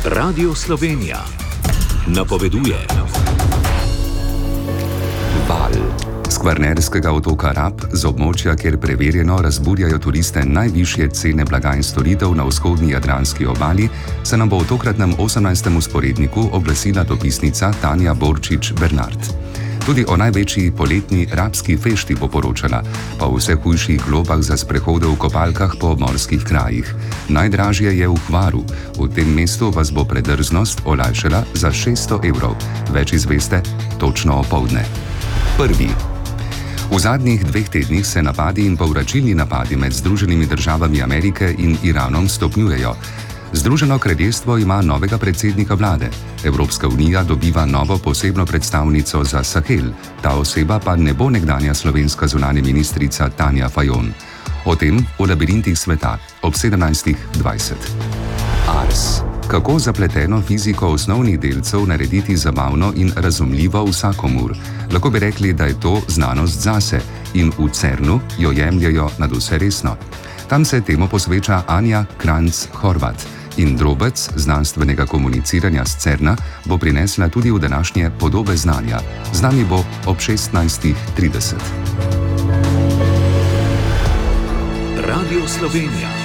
Radio Slovenija napoveduje. Val. Z Kvarnerskega otoka Rab, z območja, kjer preverjeno razburjajo turiste najvišje cene blaga in storitev na vzhodni jadranski obali, se nam bo v tokratnem 18. vzporedniku oglasila dopisnica Tanja Borčič-Bernard. Tudi o največji poletni rabski fešti bo poročala, pa o vse hujših globah za sprehode v kopalkah po morskih krajih. Najdražje je v Hvaru. V tem mestu vas bo predrznost olajšala za 600 evrov. Več izveste točno opoldne. Prvi. V zadnjih 2 tednih se napadi in povračilni napadi med Združenimi državami Amerike in Iranom stopnjujejo. Združeno kraljestvo ima novega predsednika vlade. Evropska unija dobiva novo posebno predstavnico za Sahel. Ta oseba pa ne bo nekdanja slovenska zunanja ministrica Tanja Fajon. O tem v labirintih sveta ob 17:20. Ars. Kako zapleteno fiziko osnovnih delcev narediti zabavno in razumljivo vsakomur? Lahko bi rekli, da je to znanost zase in v CERN-u jo jemljejo nadvse resno. Tam se temu posveča Anja Kranjc-Horvat in drobec znanstvenega komuniciranja z CERN-a bo prinesla tudi v današnje Podobe znanja. Z nami bo ob 16:30. Radio Slovenija.